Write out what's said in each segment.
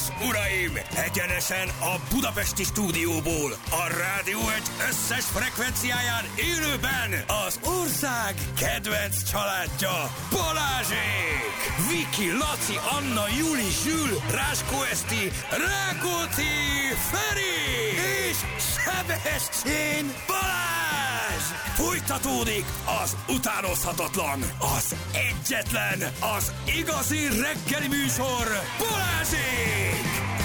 uraim! Egyenesen a budapesti stúdióból, a Rádió Egy összes frekvenciáján élőben az ország kedvenc családja, Balázsék! Viki, Laci, Anna, Juli, Zsül, Ráskó Eszti, Rákóczi, Feri és Sebestyén Balázs! Folytatódik az utánozhatatlan, az egyetlen, az igazi reggeli műsor, Balázsék!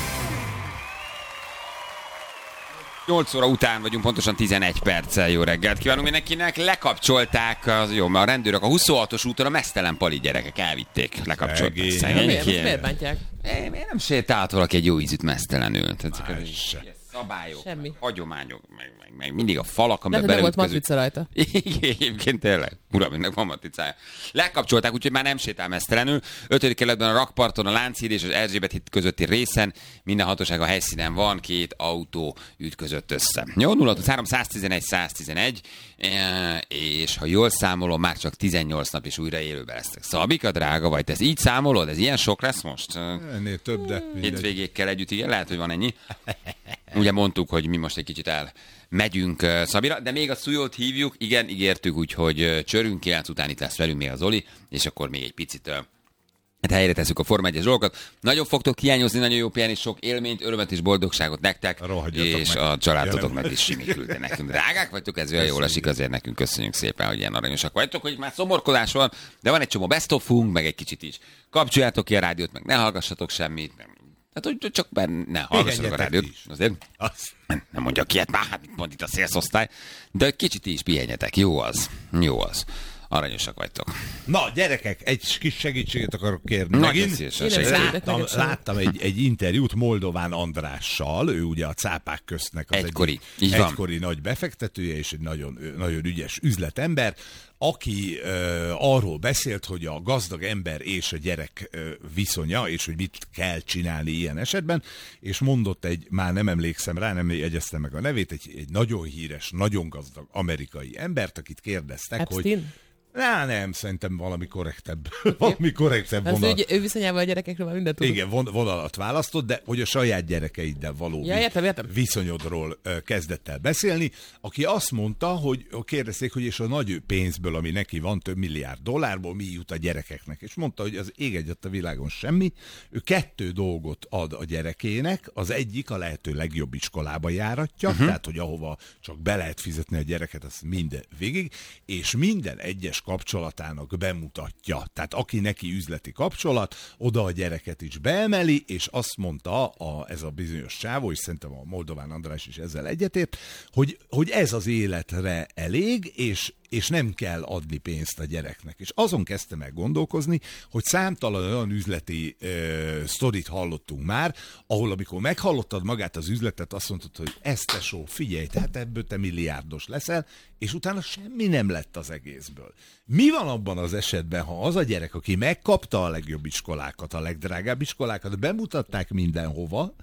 8 óra után vagyunk, pontosan 11 perccel. Jó reggelt kívánunk mindenkinek. Lekapcsolták, a rendőrök a 26-os úton a meztelen pali gyerekek elvitték. Lekapcsolták. Miért bántják? Miért nem sétált valaki egy jó ízűt meztelenül? Szabályok, semmi. Hagyományok, meg mindig a falak, amiben nem volt matrica rajta. Igen, egyébként tényleg. Uram, ennek van matricája. Lekapcsolták, úgyhogy már nem sétál meztelenül. 5. kerületben a Rakparton, a Lánchíd és az Erzsébet híd közötti részen minden hatóság a helyszínen van, 2 autó ütközött össze. Jó, 0-3 111 111, és ha jól számolom, már csak 18 nap is újra élőben lesznek. Szabika, drága vagy, te ezt így számolod? Ez ilyen sok lesz most? Ennél több, de... Hétvégékkel együtt, igen, lehet, hogy van ennyi. Ugye mondtuk, hogy mi most egy kicsit elmegyünk Szabira, de még a Szujót hívjuk, igen, ígértük, úgyhogy csörünk 9 után itt lesz velünk még az Oli, és akkor még egy picit helyre tesszük a Forma 1-es dolgokat. Nagyon fogtok hiányozni, nagyon jó pihenni, sok élményt, örömet és boldogságot nektek, és meg. A családotoknak is simiküldte nekünk. Drágák vagytok, ez olyan jól esik, azért nekünk köszönjük szépen, hogy ilyen aranyosak vagytok, hogy már szomorkodás van, de van egy csomó best of-unk, meg egy kicsit is. Kapcsoljátok ki a rádiót, meg ne hallgassatok semmit. Tehát, hogy csak ne hallgassatok a rádiót. Azért nem mondjak ilyet már, hát mond itt a szélszosztály. De kicsit is pihenjetek. Jó az. Jó az. Aranyosak vagytok. Na, gyerekek, egy kis segítséget akarok kérni. Megint láttam egy interjút Moldován Andrással, ő ugye a cápák köztnek az egykori nagy befektetője, és egy nagyon, nagyon ügyes üzletember, aki arról beszélt, hogy a gazdag ember és a gyerek viszonya, és hogy mit kell csinálni ilyen esetben, és mondott már nem emlékszem rá, nem jegyeztem meg a nevét, egy nagyon híres, nagyon gazdag amerikai embert, akit kérdeztek, Epstein? hogy... Nem, szerintem valami korrektebb vonal. Ő viszonyával a gyerekekről már mindent tudunk. Igen, vonalat választott, de hogy a saját gyerekeiddel való viszonyodról kezdett el beszélni, aki azt mondta, hogy kérdezték, hogy és a nagy pénzből, ami neki van, több milliárd dollárból, mi jut a gyerekeknek. És mondta, hogy az ég egyet a világon semmi. Ő 2 dolgot ad a gyerekének, az egyik a lehető legjobb iskolába járatja, tehát hogy ahova csak be lehet fizetni a gyereket, az minden végig, és minden egyes kapcsolatának bemutatja. Tehát aki neki üzleti kapcsolat, oda a gyereket is beemeli, és azt mondta ez a bizonyos csávó, és szerintem a Moldován András is ezzel egyetért, hogy ez az életre elég, és nem kell adni pénzt a gyereknek. És azon kezdtem meg gondolkozni, hogy számtalan olyan üzleti sztorit hallottunk már, ahol amikor meghallottad magát az üzletet, azt mondtad, hogy ezt tesó, figyelj, tehát ebből te milliárdos leszel, és utána semmi nem lett az egészből. Mi van abban az esetben, ha az a gyerek, aki megkapta a legjobb iskolákat, a legdrágább iskolákat, bemutatták mindenhova,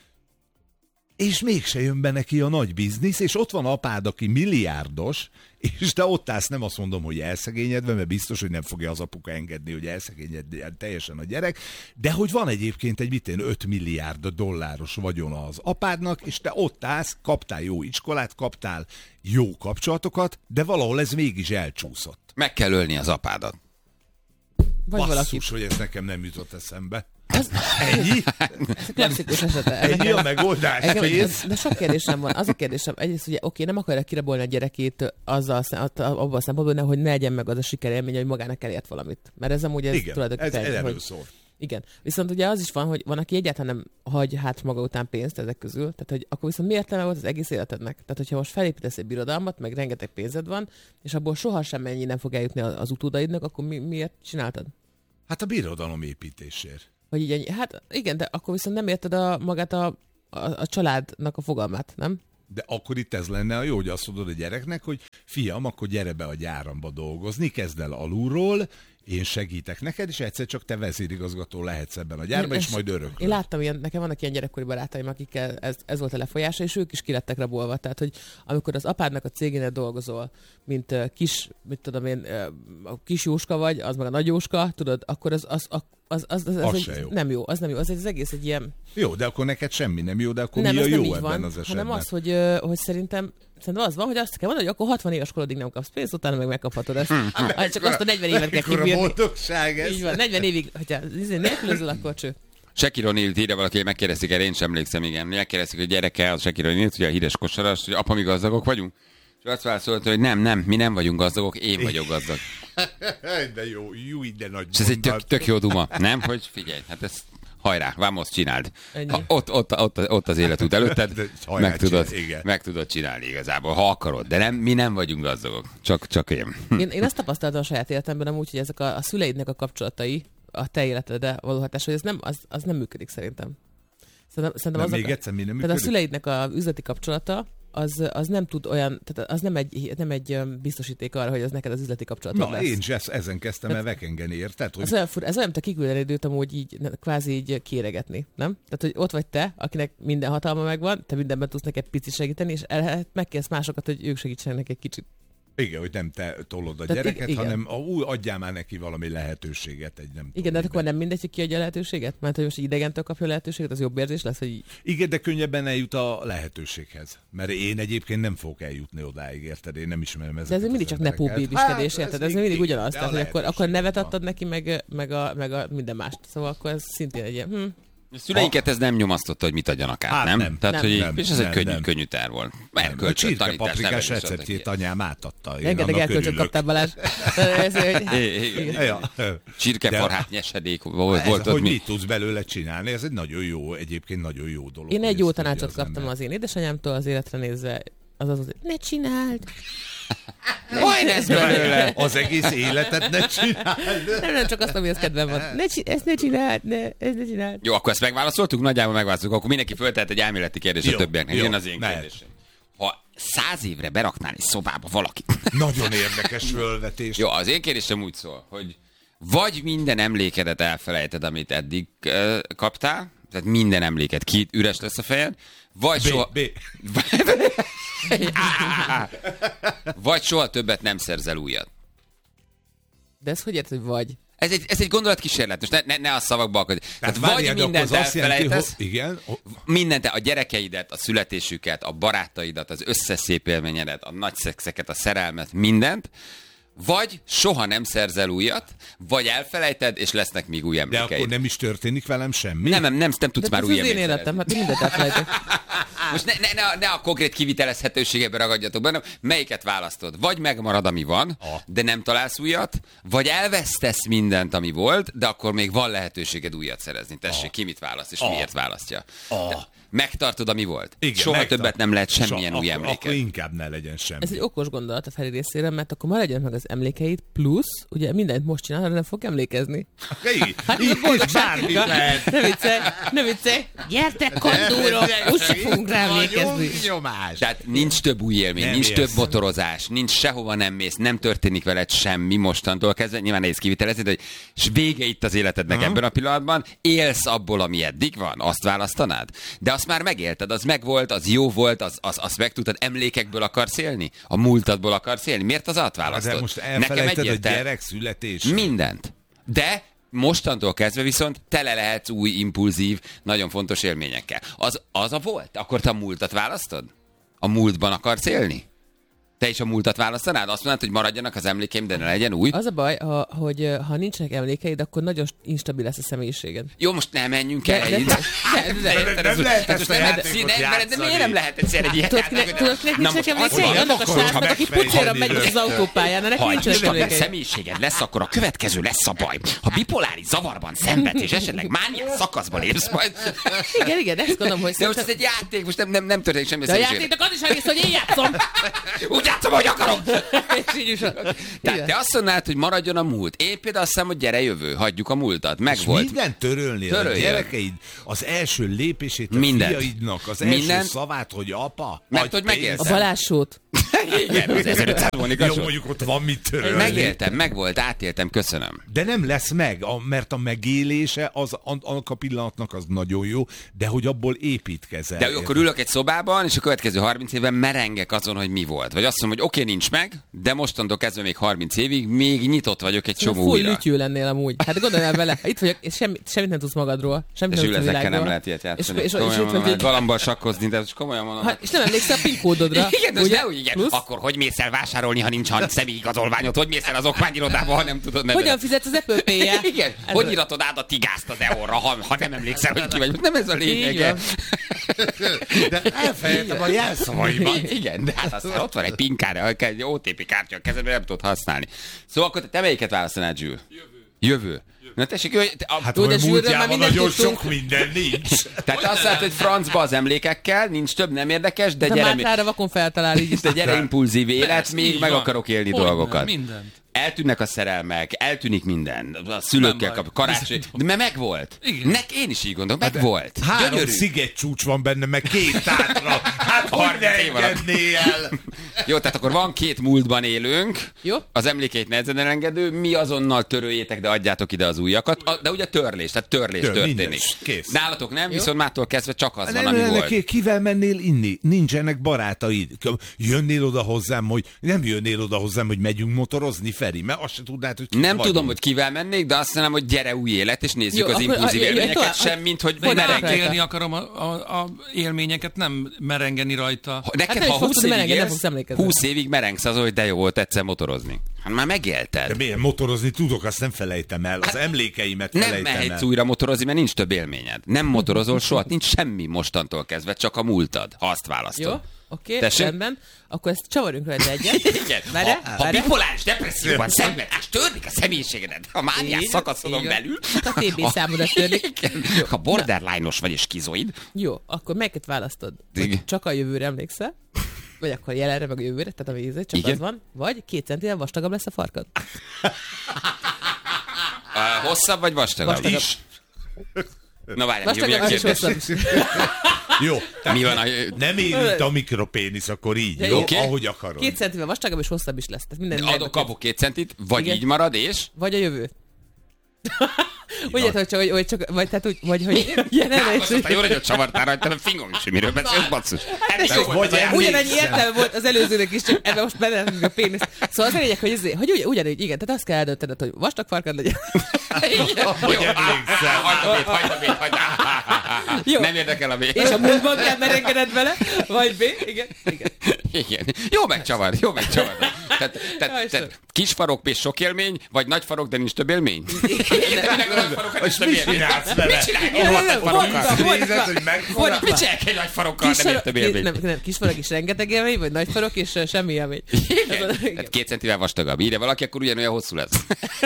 és mégse jön be neki a nagy biznisz, és ott van apád, aki milliárdos, és te ott állsz, nem azt mondom, hogy elszegényedve, mert biztos, hogy nem fogja az apuka engedni, hogy elszegényedjen teljesen a gyerek, de hogy van egyébként egy 5 milliárd dolláros vagyona az apádnak, és te ott állsz, kaptál jó iskolát, kaptál jó kapcsolatokat, de valahol ez mégis elcsúszott. Meg kell ölni az apádat. Vagy basszus, hogy ez nekem nem jutott eszembe. Ennyi? Ez klasszikus esete. Ennyi a megoldás. De sok kérdésem van. Az a kérdésem, egyrészt ugye nem akarja kirabolni a gyerekét abban a szempontból, hogy ne legyen meg az a sikerélmény, hogy magának elért valamit. Mert ez amúgy tulajdonképpen... Igen, ez erről szól. Igen. Viszont ugye az is van, hogy van, aki egyáltalán nem hagy hát maga után pénzt ezek közül. Tehát, hogy akkor viszont mi értelme volt az egész életednek? Tehát, hogyha most felépítesz egy birodalmat, meg rengeteg pénzed van, és abból sohasem ennyi nem fog eljutni az utódaidnak, akkor miért csináltad? Hát a birodalom építésért. Hogy így, hát igen, de akkor viszont nem érted magát a családnak a fogalmát, nem? De akkor itt ez lenne a jó, hogy azt mondod a gyereknek, hogy fiam, akkor gyere be a gyáramba dolgozni, kezd el alulról, én segítek neked, és egyszer csak te vezérigazgató lehetsz ebben a gyárban, és majd öröklöd. Én láttam nekem vannak ilyen gyerekkori barátaim, akikkel ez volt a lefolyása, és ők is kilettek rabolva. Tehát, hogy amikor az apádnak a cégénél dolgozol, mint kis, mit tudom én, a kis Jóska vagy, az meg a nagy Jóska, tudod, akkor az nem jó. Az nem jó. Az egész egy ilyen... Jó, de akkor neked semmi nem jó, de akkor nem, mi a jó ebben van, az esetben? hanem az, hogy szerintem az van, hogy azt kell mondani, hogy akkor 60 éves korodig nem kapsz pénzt, utána meg megkaphatod ezt. Csak azt a 40 évet kell kibírni. Akkor a boldogság ez. Így van, 40 évig, hogyha nélkülözöl, akkor cső. Shaquille O'Neal írja valaki, megkérdezték erre, én sem emlékszem, igen. Megkérdezték, hogy gyereke, az Shaquille O'Neal, ugye a híres kosaras, hogy apa, mi gazdagok vagyunk? És azt válaszolta, hogy nem, mi nem vagyunk gazdagok, én vagyok gazdag. De jó, de nagy. És ez egy tök jó duma, nem? Hogy figyelj, hát ez hajrá, vamos, csináld. Ott az életút előtted, meg tudod csinálni igazából, ha akarod. De mi nem vagyunk gazdagok, csak én. Én azt tapasztaltam a saját életemben amúgy, hogy ezek a szüleidnek a kapcsolatai, a te életedre való hatás, hogy az nem működik szerintem. Szerintem még egyszer mi nem működik? Tehát a szüleidnek a üzleti kapcsolata, az nem tud olyan, tehát az nem egy biztosíték arra, hogy az neked az üzleti kapcsolatod lesz. Én is ezen kezdtem el vekengeni, érted? Hogy... Ez olyan, te kiküldeni időt amúgy így, kvázi így kéregetni, nem? Tehát, hogy ott vagy te, akinek minden hatalma megvan, te mindenben tudsz neked picit segíteni, és megkérsz másokat, hogy ők segítsenek neki egy kicsit. Igen, hogy nem te tolod a gyereket, hanem adjál már neki valami lehetőséget. Igen, de akkor nem mindegy, hogy ki adja a lehetőséget? Mert hogy most idegentől kapja a lehetőséget, az jobb érzés lesz, hogy... Igen, de könnyebben eljut a lehetőséghez. Mert én egyébként nem fogok eljutni odáig, érted? Én nem ismerem ezeket. De ez mindig csak nepó bébiskedés, érted? Ez mindig ugyanaz. Tehát, hogy akkor nevet adtad neki, meg a minden mást. Szóval akkor ez szintén egy ilyen... A szüleinket ez nem nyomasztotta, hogy mit adjanak át, nem? Tehát, nem. Hogy, és ez egy könnyű terv volt. A csirkepaprikás receptjét anyám átadta. Rengeteg elkölcsöt kaptál, Balázs. Csirkefarhát nyesedék volt. Hogy mit tudsz belőle csinálni, ez egy nagyon jó, egyébként nagyon jó dolog. Én egy jó tanácsot kaptam az én édesanyámtól az életre nézve, az, ne csináld! Hogy lesz belőle? Az egész életet ne csináld. Nem, csak azt, amihez kedvem van. Ezt ne csináld. Jó, akkor ezt megválaszoltuk? Nagyjából megválaszoltuk. Akkor mindenki föltehet egy elméleti kérdést a többieknek. Jön az én kérdésem. Ha 100 évre beraknál egy szobába valakit. Nagyon érdekes fölvetés. Jó, az én kérdésem úgy szól, hogy vagy minden emlékedet elfelejted, amit eddig kaptál, tehát minden emléket üres lesz a fejed, vagy vagy soha többet nem szerzel újat. De ez hogy érted, hogy vagy? Ez egy gondolatkísérlet, most ne a szavakba akadj. Tehát vagy mindent elfelejtesz, mindent, a gyerekeidet, a születésüket, a barátaidat, az összes szép élményedet, a nagy szexeket, a szerelmet, mindent, vagy soha nem szerzel újat, vagy elfelejted, és lesznek még új emlékeid. De akkor nem is történik velem semmi? Nem tudsz már új emléket. De ez az én életem, hát mindent elfelejtek. Most ne a konkrét kivitelezhetőségebe ragadjatok benne, melyiket választod? Vagy megmarad, ami van, de nem találsz újat, vagy elvesztesz mindent, ami volt, de akkor még van lehetőséged újat szerezni. Tessék, ki mit választ, és miért választja. Megtartod, ami volt. Igen, soha többet nem lehet semmilyen új emléket. Akkor inkább ne legyen semmi. Ez egy okos gondolat a Feri részére, mert akkor maradjon meg az emlékeid, plusz, ugye mindent most csinál, de nem fog emlékezni. Hát így bármi lehet. Ne viccelj. Gyertek, kondúrok, úgyse fogunk rá emlékezni. Tehát nincs több új élmény, nem nincs több motorozás, nincs sehova nem mész, nem történik veled semmi mostantól kezdve. Nyilván nehéz kivitelezni, de és vége itt az életednek ebben a pillanatban. Élsz abból, ami eddig van, azt választanád? De azt már megélted, az megvolt, az jó volt, azt megtudtad, emlékekből akarsz élni? A múltadból akarsz élni? Miért az választod? De most elfelejted a gyerek születését. Mindent. De mostantól kezdve viszont tele lehetsz új, impulzív, nagyon fontos élményekkel. Az a volt? Akkor te a múltat választod? A múltban akarsz élni? Te is a múltat választanád? Azt mondod, hogy maradjanak az emlékeim, de ne legyen új? Az a baj, hogy ha nincsenek emlékeid, akkor nagyon instabil lesz a személyiséged. Jó, most nem menjünk el. De miért nem lehet egyszer egy ilyet? Tudod, kinek nincsenek emlékeid? Annak a srácnak, aki pucéran megy az autópályán, ennek nincsenek emlékeid. Ha személyiséged lesz, akkor a következő lesz a baj. Ha bipoláris zavarban szenvedsz, és esetleg mániás szakaszban lépsz majd. Igen, ezt gondolom, hogy... De most ez egy játék, most nem történik semmi. De a játéknak az is egész, hogy én játszom. Játszom, hogy akarom! Tehát te azt mondnád, hogy maradjon a múlt. Én például azt hiszem, hogy gyere jövő, hagyjuk a múltat. Megvolt. Mindent törölni a gyerekeid, az első lépését a fiaidnak, az első szavát, hogy apa, mert hogy megélsz. A Balázs-sót. Igen, az 1500 Monika Jó, Show. mondjuk ott van mit törölni. Megéltem, megvolt, átéltem, köszönöm. De nem lesz meg, mert a megélése annak a pillanatnak az nagyon jó, de hogy abból építkezel. De akkor ülök egy szobában, és a következő 30 évben merengek azon, hogy mi volt. Vagy azt mondom, hogy oké, nincs meg, de mostantól kezdve még 30 évig még nyitott vagyok egy csomó újra. Full lütyű lennél amúgy. Hát gondolj el vele, itt vagyok, és semmit nem tudsz magadról. Semmit És nem tudsz a világról. nem lehet ilyet játszani. És galambal sakkozni, de komolyan mondom. Hát, és nem emlékszel a PIN kódodra. Igen, ugye? Igen. Akkor hogy mész el vásárolni, ha nincs személyigazolványod? Hogy mész el az okmányirodába, ha nem tudod nevelet? Hogyan fizetsz az Apple Pay-jel? Igen. Hogy iratod át a tigázt az EON-ra, ha nem emlékszel, hogy ki vagy? Nem ez a lényege. De elfelejtem a jelszavaimat. Igen, de hát aztán ott van egy PIN kártya, egy OTP kártya a kezedben, nem tudod használni. Szóval akkor te melyiket választanád, Zsül? Jövő. Na tessék, hogy... Hát a múltjában nagyon sok minden nincs. Tehát azt látod, hogy francba az emlékekkel, nincs több, nem érdekes, de gyere... Mátrára vakon feltalál így is. De gyere impulzív élet, még meg akarok élni dolgokat. Mindent. Eltűnnek a szerelmek, eltűnik minden. A szülőkkel kap, karácsony. De mert megvolt. Én is így gondolom, megvolt. 3 szigetcsúcs van benne, meg 2 tátra. Hát hogy ne engedné el? Jó, tehát akkor van 2 múltban élőnk. Jó. Az emlékeit nehezen elengedő, mi azonnal töröljétek, de adjátok ide az újakat. De ugye törlés, tehát törlés történik. Nálatok nem, viszont mától kezdve csak az van, ami volt. Kivel mennél inni? Nincsenek barátaid. Jönnél oda hozzám, hogy nem jönnél oda hozzám, hogy megyünk motorozni, Feri, mert azt se tudnád, hogy nem tudom, hogy kivel mennék, de azt mondom, hogy gyere új élet, és nézzük az impulzív élményeket, semmint, hogy merengélni akarom a élményeket, nem merengeni rajta. Neked, ha 20 évig merengsz azon, hogy de jó volt egyszer motorozni. Hát már megélted. De miért motorozni tudok, azt nem felejtem el. Az emlékeimet felejtem el. Nem mehetsz újra motorozni, mert nincs több élményed. Nem motorozol soha, nincs semmi mostantól kezdve, csak a múltad, ha azt választod. Jó, oké, rendben. Akkor ezt csavarjunk rajta egyet. Igen. Ha bipoláris depresszióban szenvedsz, törnik a személyiségedet, ha mániás szakaszodon belül. A TB számodat törnik. Ha borderline-os vagy és skizoid. Jó, akkor melyiket választod? Csak a jövőre emlékszel? Vagy akkor jelenre, meg a jövőre, tehát a vízet, csak igen. Az van. Vagy 2 centivel vastagabb lesz a farkad. Hosszabb vagy vastagabb? Is. Na várjál, mi a kérdés? Jó, mi van nem érint a mikropénisz, akkor így, jó? Okay. Ahogy akarod. 2 centivel vastagabb és hosszabb is lesz. Kapok 2 centit, vagy igen. Így marad, és? Vagy a jövő. Úgy hogy csak, vagy tehát úgy, vagy hogy jelenleg is. Aztán jó, hogy ott csavartál rajta, nem fingom is, miről beszélsz, basszus. Ugyanannyi értelme volt az előzőnek is, csak ebben most belehetünk a péniszt. Szóval az a lényeg, hogy ugyanúgy, igen, tehát azt kell eldöntened, hogy vastag farkad legyen. Jó, nem érdekel a B. És a múltban kell merengeded vele, vagy B, igen. Jó megcsavar. Tehát kis farok és sok élmény, vagy nagy farok, de nincs több élmény? És mit csinálsz vele? Mit csinálják egy nagy farokkal, nem ért több élmény? Nem, kis farok is rengeteg élmény, vagy nagy farok és semmi élmény. Tehát 2 centivel vastagabb. Ide valaki, akkor ugyanolyan hosszú lesz.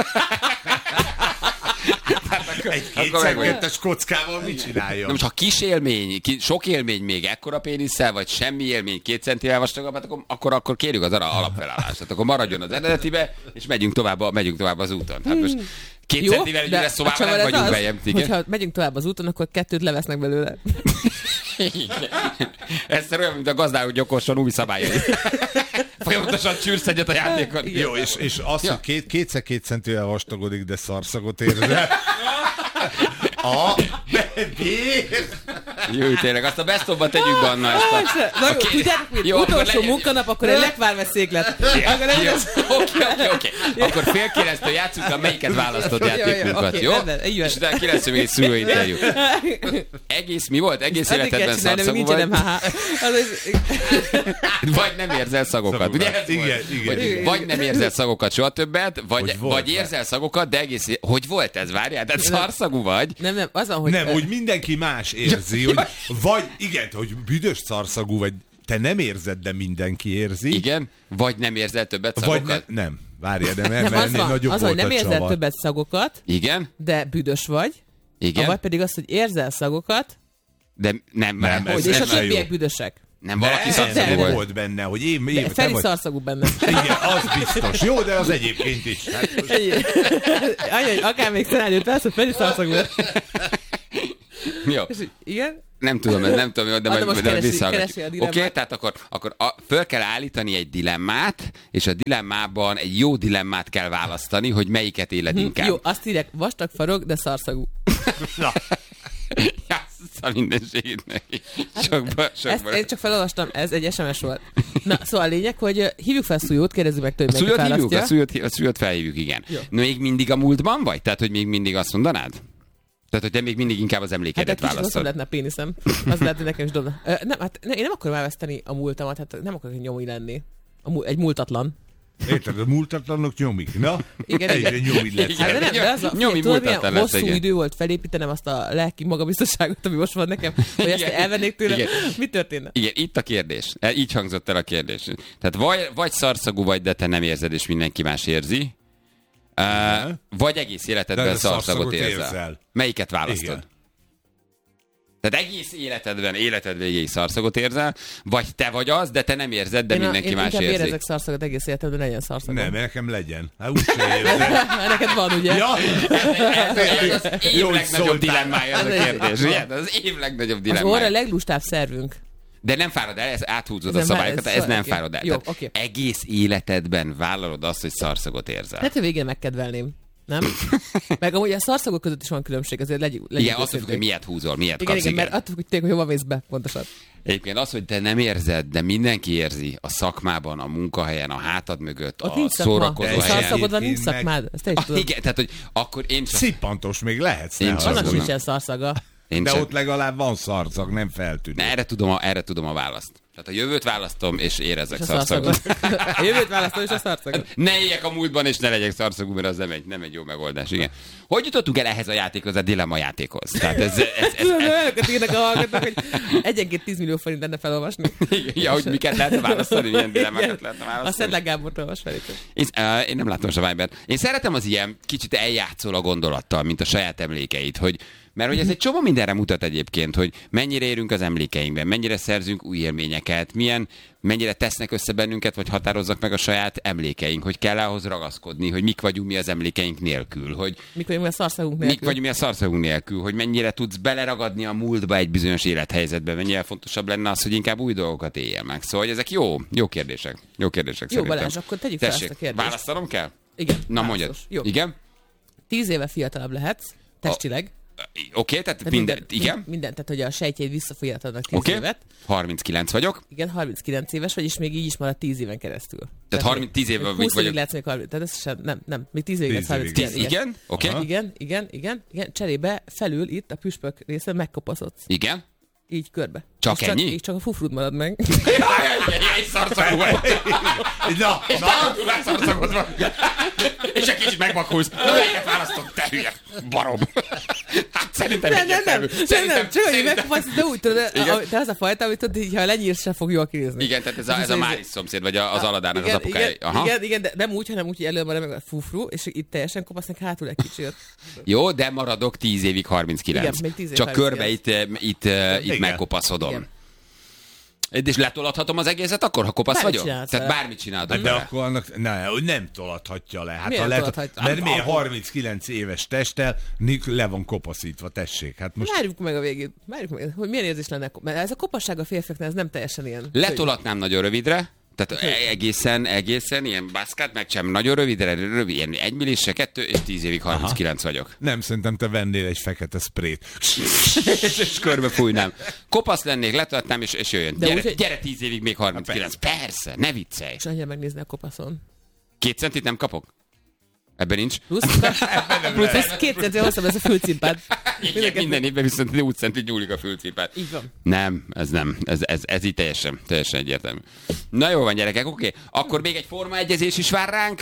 Egy 2x2-es kockával mit csináljon? Na most, ha kis élmény, sok élmény még ekkora pénisszel, vagy semmi élmény 2 centivel vastagabb, hát akkor kérjük az alapfelállást. Hát akkor maradjon az eredetibe, és megyünk tovább az úton. Hát most 2 centivel egy üres szobában nem vagyunk bejebb. Hogyha megyünk tovább az úton, akkor 2 levesznek belőle. Ez olyan, mint a gazdáló gyokorson új szabályai. Folyamatosan csűrsz egyet a játékon. Jó, és azt, hogy 2x2 centivel vastagodik, de szarszagot érzel. Jó, tényleg, azt a best of-ba tegyük be, Anna. Tudjátok mit? Utolsó munkanap, akkor egy lekvárveszéklet. Oké. Akkor fél 9-től játszunk, a melyiket választod játékunkat, jó? És utána 9-től még egy szülőinterjú. Mi volt? Egész életedben szarszagú vagy? Vagy nem érzel szagokat, ugye? Igen. Vagy nem érzel szagokat soha többet, vagy érzel szagokat, de egész... Hogy volt ez? Várjál, tehát szarszagú vagy? Nem, azon, hogy... Nem, hogy mindenki más érzi, hogy vagy igen, hogy büdös szarszagú vagy, te nem érzed, de mindenki érzi. Igen, vagy nem érzel többet szagokat? Vagy nem, várjál, de mert ennél nagyobb az, volt hogy nem érzel többet szagokat, igen, de büdös vagy, igen, vagy pedig az, hogy érzel szagokat, de nem és a többiek büdösek. Nem, valaki szarszagú volt. Volt benne, hogy én Feri szarszagú benne. Igen, az biztos. Jó, de az egyébként is. Anya, akár még szenáriót vesz, hogy Feri szarszagú lesz. Jó. Igen? Nem tudom, de majd visszahallgatjuk. Oké, tehát akkor föl kell állítani egy dilemmát, és a dilemmában egy jó dilemmát kell választani, hogy melyiket éled inkább. Jó, azt írják, vastag farok, de szarszagú. Jássza mindenségét neki. Én csak felolvastam, ez egy SMS volt. Na, szóval a lényeg, hogy hívjuk fel Szujót, kérdezzük meg tőle, hogy választja. A Szujót felhívjuk, igen. Jó. Még mindig a múltban vagy? Tehát, hogy még mindig azt mondanád? Tehát, hogy te még mindig inkább az emlékedet választod. Hát lehetne a péniszem. Az lehet, hogy nekem is dobna. Én nem akarom elveszteni a múltamat, hát nem akarok nyomi lenni. Egy múltatlan. Érted, a múltatlanok nyomik, na? Igen, egyre nyomid lesz. Hát de az nyomi múltatlan lesz, hosszú idő volt felépítenem azt a lelki magabiztosságot, ami most van nekem, hogy ezt elvennék tőle. Mi történne? Igen, itt a kérdés. Így hangzott el a kérdés. Tehát vagy szarszagú vagy, de te nem érzed, és mindenki más érzi. Vagy egész életedben szarszagot érzel. Melyiket választod? Igen. Tehát egész életed végéig szarszagot érzel, vagy te vagy az, de te nem érzed, de mindenki más érzi. Én érezek szarszagot egész életedben, legyen szarszagom. Nem, nekem legyen. Hát úgyse érzed. Neked van, ugye? Ja. Ez az év legnagyobb dilemmája ez a kérdés. Az év legnagyobb dilemmája. Az orra a leglustább szervünk. De nem fárad el, áthúzod a szabályokat, ez nem fárad el. Jó, egész életedben vállalod azt, hogy szarszagot érzel. Hát, hogy végén megkedvelném. Nem? Meg amúgy a szarszagok között is van különbség, azért legyünk igen, attól függ, hogy miért húzol, miért kapsz. Igen, mert attól függ, hogy hova mész be, pontosan. Egyébként az, hogy te nem érzed, de mindenki érzi a szakmában, a munkahelyen, a hátad mögött, ott a szórakozó helyen. Szarszagodban nincs szakmád, ezt te is tudod. Igen, tehát hogy akkor én csak... Szippantos még lehetsz. Annak sincsen szarszaga. De ott legalább van szarszag, nem feltűnő. Erre tudom a választ. Tehát a jövőt választom, és érezek szarszagot. A jövőt választom, és a szarszagot. Ne éljek a múltban, és ne legyek szarszagú, mert az nem egy jó megoldás. Igen. Hogy jutottunk el ehhez a játékhoz, a dilemma játékhoz? Tehát ez olyanokat írnak a hallgatók, hogy egyenként 10 millió forint lenne felolvasni. Ja, hogy miket lehetne választani, milyen dilemmákat lehetne választani. A Szedlák Gábort olvas fel. Én nem látom a Vibert. Én szeretem az ilyen kicsit eljátszol a gondolattal, mint a saját emlékeit, mert hogy ez egy csomó mindenre mutat egyébként, hogy mennyire érünk az emlékeinkben, mennyire szerzünk új élményeket, mennyire tesznek össze bennünket, vagy határozzak meg a saját emlékeink, hogy kell ahhoz ragaszkodni, hogy mik vagyunk mi az emlékeink nélkül, hogy mik vagyunk mi a szarszagunk nélkül, hogy mennyire tudsz beleragadni a múltba egy bizonyos élethelyzetbe, mennyire fontosabb lenne az, hogy inkább új dolgokat éljél meg. Szóval ezek jó kérdések. Jó szerintem. Balázs, akkor tegyük fel ezt a kérdést. Választanom kell? Igen. Na mondjad. Jó. Igen? 10 éve fiatalabb lehetsz, testileg. Oké, tehát igen. Minden, tehát hogy a sejtjeid visszafiatalodnak 10 évet. 39 vagyok. Igen, 39 éves vagy, és még így is marad 10 éven keresztül. Tehát 10 évvel vagyok. 20 évig lehetsz még 30, tehát ez sem, nem, még 10 évig lesz 39. Igen, oké. Igen, cserébe felül itt a püspök részen megkopaszodsz. Igen. Így körbe. Csak és ennyi? Csak a fufrud marad meg. Egy szarszagú vagy. És túl szarszagod van. És egy kicsit megvakulsz. Melyiket választott, te hülye barom. Hát szerintem nem. Csak hogy megkopaszod, de úgy tudod, te az a fajta, amit tudod, ha lenyírsz, se fog jól kinézni. Igen, tehát ez a Máris szomszéd, vagy az Aladának az apukája. Igen, de nem úgy, hanem úgy, hogy előbb marad meg a fufru, és itt teljesen kopasznak hátul egy kicsit. Jó, de maradok 10 évig 39. Igen, még 10 évig. Csak körbe itt megkopaszodom. És letolathatom az egészet akkor, ha kopasz vagyok? Tehát bármit csinálok. De akkor annak nem tolathatja le. Hát, mert miért 39 éves testtel le van kopaszítva, tessék. Hát most... Várjuk meg a végét. Hogy milyen érzés lenne. Mert ez a kopasság a férfiaknál, ez nem teljesen ilyen. Letolatnám nagyon rövidre. Tehát egészen ilyen baszkát, meg sem nagyon rövidre, ilyen 1 millise, 2 és 10 évig 39 vagyok. Nem, szerintem te vennél egy fekete sprayt. és körbe fújnám. Kopasz lennék, letolatnám, és jöjjön. Gyere 10 évig még 39. Persze, ne viccelj. És annyira megnézni a kopaszon. 2 centit nem kapok? Ebben nincs. Plusz 2 centi hosszabb ez a fülcimpád. Minden évben viszont 20 centit nyúlik a fülcimpád. Így van. Nem. Ez így teljesen egyértelmű. Na jó van, gyerekek, oké. Akkor még egy formaegyezés is vár ránk,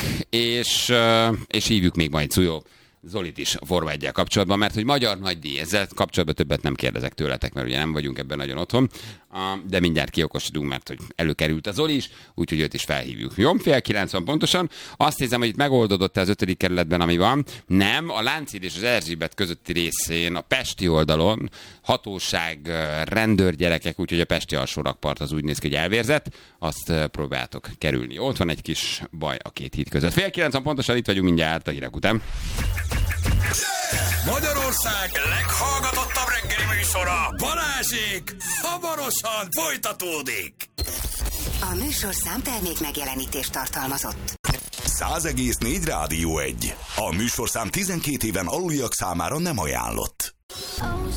és hívjuk még majd Szujó Zolit is a Forma 1-jel kapcsolatban, mert hogy magyar nagydíj, ezzel kapcsolatban többet nem kérdezek tőletek, mert ugye nem vagyunk ebben nagyon otthon, de mindjárt kiokosodunk, mert hogy előkerült a Zoli is, úgyhogy őt is felhívjuk. Jó, 8:90 pontosan. Azt hiszem, hogy itt megoldódott az 5. kerületben, ami van. Nem, a Lánchíd és az Erzsébet közötti részén, a pesti oldalon hatóság, rendőrgyerekek, úgyhogy a pesti alsó rakpart az úgy néz ki, hogy elvérzett, azt próbáltok kerülni. Ott van egy kis baj a két híd között. 8:90 pontosan itt vagyunk mindjárt a hírek után. Magyarország leghallgatottabb reggeli műsora, Balázsék, hamarosan folytatódik. A műsorszám termék megjelenítést tartalmazott. 100,4 Rádió 1. A műsorszám 12 éven aluliak számára nem ajánlott.